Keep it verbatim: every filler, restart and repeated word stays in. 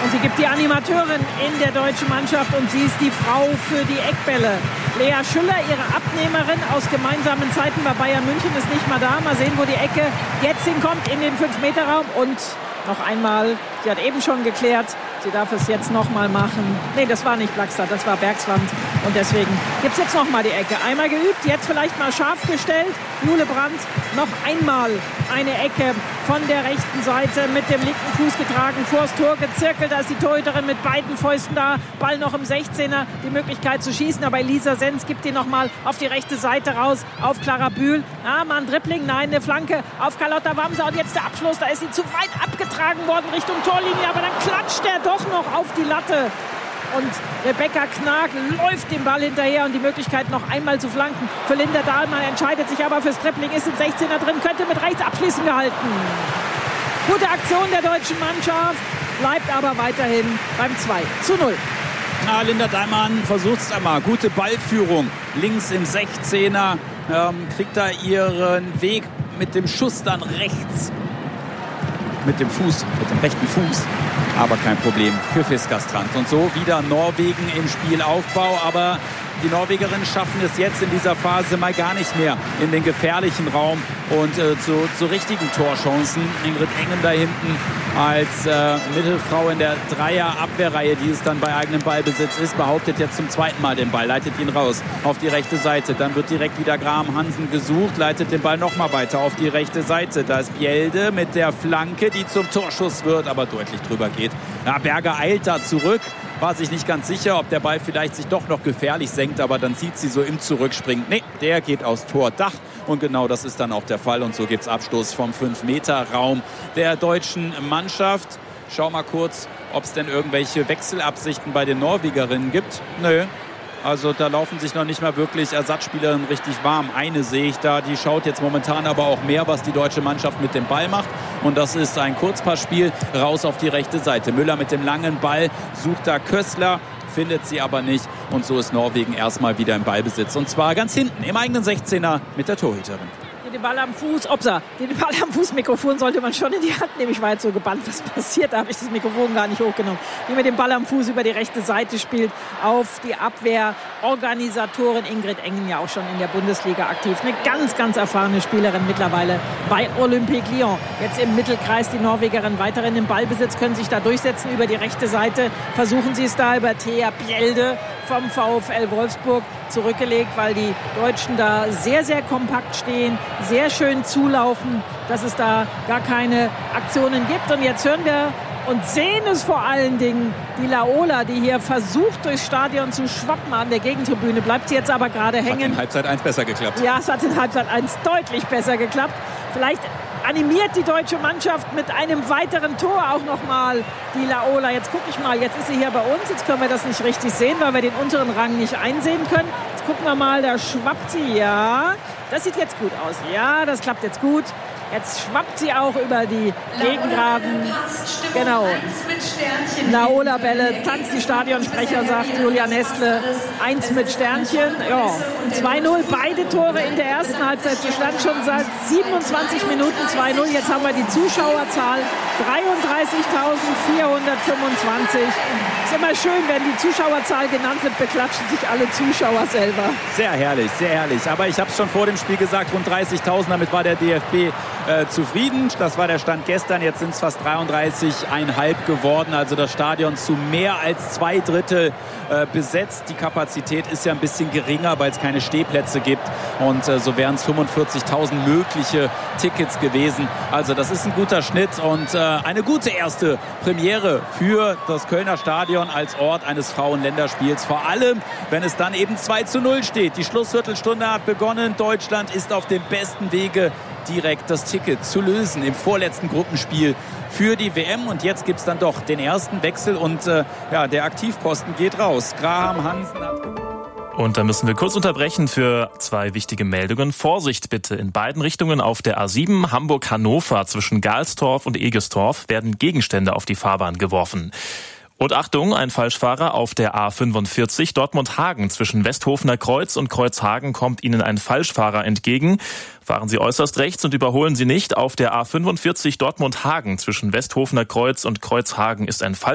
Und sie gibt die Animateurin in der deutschen Mannschaft und sie ist die Frau für die Eckbälle. Lea Schüller, ihre Abnehmerin aus gemeinsamen Zeiten bei Bayern München, ist nicht mal da. Mal sehen, wo die Ecke jetzt hinkommt in den fünf Meter Raum. Und noch einmal, sie hat eben schon geklärt, sie darf es jetzt noch mal machen. Nee, das war nicht Blackstad, das war Bergswand. Und deswegen gibt es jetzt noch mal die Ecke. Einmal geübt, jetzt vielleicht mal scharf gestellt. Jule Brandt noch einmal eine Ecke von der rechten Seite mit dem linken Fuß getragen, vors Tor gezirkelt. Da ist die Torhüterin mit beiden Fäusten da. Ball noch im sechzehner, die Möglichkeit zu schießen. Aber Elisa Senz gibt ihn noch mal auf die rechte Seite raus, auf Clara Bühl. Ah, mal ein Dribbling, nein, eine Flanke auf Carlotta Wamser. Und jetzt der Abschluss, da ist sie zu weit abgetragen worden Richtung Torlinie. Aber dann klatscht er doch noch auf die Latte. Und Rebecca Knag läuft dem Ball hinterher und die Möglichkeit noch einmal zu flanken. Für Linda Dahlmann entscheidet sich aber fürs Dribbling, ist im sechzehner drin, könnte mit rechts abschließen gehalten. Gute Aktion der deutschen Mannschaft, bleibt aber weiterhin beim zwei zu null. Ja, Linda Dahlmann versucht es einmal. Gute Ballführung links im sechzehner, ähm, kriegt da ihren Weg mit dem Schuss dann rechts. Mit dem Fuß, mit dem rechten Fuß. Aber kein Problem für Fiskastrand. Und so wieder Norwegen im Spielaufbau. Aber die Norwegerinnen schaffen es jetzt in dieser Phase mal gar nicht mehr in den gefährlichen Raum und äh, zu, zu richtigen Torchancen. Ingrid Engen da hinten als äh, Mittelfrau in der Dreier-Abwehrreihe, die es dann bei eigenem Ballbesitz ist, behauptet jetzt zum zweiten Mal den Ball, leitet ihn raus auf die rechte Seite. Dann wird direkt wieder Graham Hansen gesucht, leitet den Ball nochmal weiter auf die rechte Seite. Da ist Bjelde mit der Flanke, die zum Torschuss wird, aber deutlich drüber geht. Ja, Berger eilt da zurück. War sich nicht ganz sicher, ob der Ball vielleicht sich doch noch gefährlich senkt, aber dann sieht sie so im Zurückspringen. Nee, der geht aufs Tordach und genau das ist dann auch der Fall und so gibt es Abstoß vom fünf Meter Raum der deutschen Mannschaft. Schau mal kurz, ob es denn irgendwelche Wechselabsichten bei den Norwegerinnen gibt. Nö. Also da laufen sich noch nicht mal wirklich Ersatzspielerinnen richtig warm. Eine sehe ich da, die schaut jetzt momentan aber auch mehr, was die deutsche Mannschaft mit dem Ball macht. Und das ist ein Kurzpassspiel raus auf die rechte Seite. Müller mit dem langen Ball sucht da Kössler, findet sie aber nicht. Und so ist Norwegen erstmal wieder im Ballbesitz. Und zwar ganz hinten im eigenen sechzehner mit der Torhüterin. Den Ball am Fuß, Opsa, den Ball am Fuß, Mikrofon sollte man schon in die Hand nehmen. Ich war jetzt so gebannt, was passiert, da habe ich das Mikrofon gar nicht hochgenommen. Wie mit dem Ball am Fuß über die rechte Seite spielt, auf die Abwehrorganisatorin Ingrid Engen, ja auch schon in der Bundesliga aktiv. Eine ganz, ganz erfahrene Spielerin mittlerweile bei Olympique Lyon. Jetzt im Mittelkreis die Norwegerin weiterhin im Ballbesitz, können sich da durchsetzen über die rechte Seite. Versuchen sie es da über Thea Bjelde vom VfL Wolfsburg zurückgelegt, weil die Deutschen da sehr, sehr kompakt stehen, sehr schön zulaufen, dass es da gar keine Aktionen gibt. Und jetzt hören wir und sehen es vor allen Dingen, die Laola, die hier versucht, durchs Stadion zu schwappen an der Gegentribüne, bleibt sie jetzt aber gerade hängen. Hat in Halbzeit eins besser geklappt. Ja, es hat in Halbzeit eins deutlich besser geklappt. Vielleicht animiert die deutsche Mannschaft mit einem weiteren Tor auch nochmal die Laola. Jetzt gucke ich mal, jetzt ist sie hier bei uns. Jetzt können wir das nicht richtig sehen, weil wir den unteren Rang nicht einsehen können. Jetzt gucken wir mal, da schwappt sie, ja. Das sieht jetzt gut aus. Ja, das klappt jetzt gut. Jetzt schwappt sie auch über die Gegengraben. Genau. Laola Bälle, tanzt die Stadionsprecher, sagt Julia Nestle. Eins mit Sternchen. Ja, zwei null. Beide Tore in der ersten Halbzeit. Sie stand schon seit siebenundzwanzig Minuten zwei null. Jetzt haben wir die Zuschauerzahl. dreiunddreißigtausendvierhundertfünfundzwanzig. Ist immer schön, wenn die Zuschauerzahl genannt wird, beklatschen sich alle Zuschauer selber. Sehr herrlich, sehr herrlich. Aber ich habe es schon vor dem Spiel gesagt, rund dreißigtausend. Damit war der D F B äh, zufrieden. Das war der Stand gestern. Jetzt sind es fast dreiunddreißig Komma fünf geworden. Also das Stadion zu mehr als zwei Drittel äh, besetzt. Die Kapazität ist ja ein bisschen geringer, weil es keine Stehplätze gibt. Und äh, so wären es fünfundvierzigtausend mögliche Tickets gewesen. Also das ist ein guter Schnitt und äh, eine gute erste Premiere für das Kölner Stadion als Ort eines Frauen-Länderspiels. Vor allem, wenn es dann eben zwei zu null steht. Die Schlussviertelstunde hat begonnen. Deutschland ist auf dem besten Wege, direkt das Ticket zu lösen im vorletzten Gruppenspiel für die W M. Und jetzt gibt es dann doch den ersten Wechsel und äh, ja, der Aktivposten geht raus. Graham Hansen hat... Und da müssen wir kurz unterbrechen für zwei wichtige Meldungen. Vorsicht bitte, in beiden Richtungen auf der A sieben Hamburg-Hannover zwischen Galstorf und Egestorf werden Gegenstände auf die Fahrbahn geworfen. Und Achtung, ein Falschfahrer auf der A fünfundvierzig Dortmund-Hagen zwischen Westhofener Kreuz und Kreuzhagen kommt Ihnen ein Falschfahrer entgegen. Fahren Sie äußerst rechts und überholen Sie nicht. Auf der A fünfundvierzig Dortmund-Hagen zwischen Westhofener Kreuz und Kreuzhagen ist ein Falschfahrer